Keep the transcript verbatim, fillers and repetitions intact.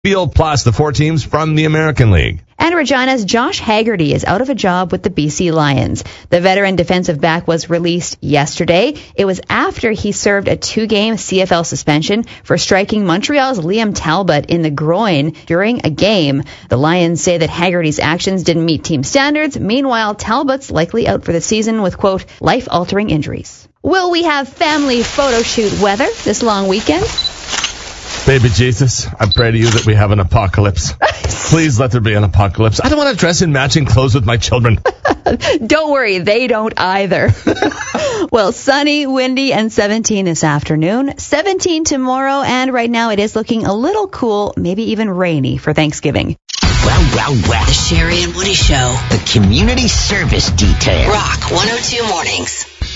Field Plus, the four teams from the American League. And Regina's Josh Haggerty is out of a job with the B C Lions. The veteran defensive back was released yesterday. It was after he served a two-game C F L suspension for striking Montreal's Liam Talbot in the groin during a game. The Lions say that Haggerty's actions didn't meet team standards. Meanwhile, Talbot's likely out for the season with, quote, life-altering injuries. Will we have family photo shoot weather this long weekend? Baby Jesus, I pray to you that we have an apocalypse. Please let there be an apocalypse. I don't want to dress in matching clothes with my children. Don't worry, they don't either. Well, sunny, windy, and seventeen this afternoon, seventeen tomorrow, and right now it is looking a little cool, maybe even rainy for Thanksgiving. Well, well, well. The Sherry and Woody Show. The Community Service Detail. Rock one oh two Mornings.